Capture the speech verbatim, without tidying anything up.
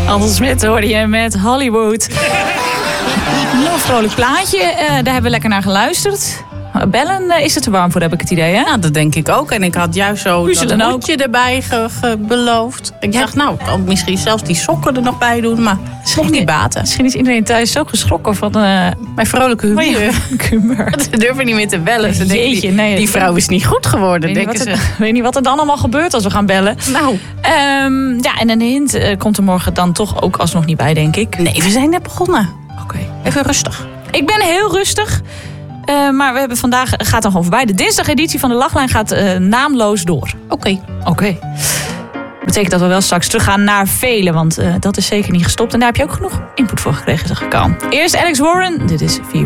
Anders Smit hoorde je met Hollywood. Nog een vrolijk plaatje. Uh, daar hebben we lekker naar geluisterd. Bellen uh, is het te warm voor, heb ik het idee, hè? Ja, dat denk ik ook. En ik had juist zo Puzzelen dat ook. hoedje erbij ge, ge- beloofd. Ik Ja. dacht, nou, ik kan misschien zelfs die sokken er nog bij doen. Maar nog niet baten. Misschien is iedereen thuis zo geschrokken van... Uh, Mijn vrolijke humeur. Oh ja, humeur. Ze durven niet meer te bellen. Ze denken, Jeetje, die, nee, die vrouw is niet goed geworden, weet niet, denken wat ze. er, weet niet wat er dan allemaal gebeurt als we gaan bellen. Nou, Um, ja, en een hint uh, komt er morgen dan toch ook alsnog niet bij, denk ik. nee, we zijn net begonnen. Oké. Okay. Even rustig. Ik ben heel rustig. Uh, maar we hebben vandaag, gaat dan gewoon voorbij. De dinsdageditie van de Lachlijn gaat uh, naamloos door. Oké. Okay. Oké. Okay. Betekent dat we wel straks teruggaan naar velen. Want uh, dat is zeker niet gestopt. En daar heb je ook genoeg input voor gekregen, zag ik al. Eerst Alex Warren. Dit is vier.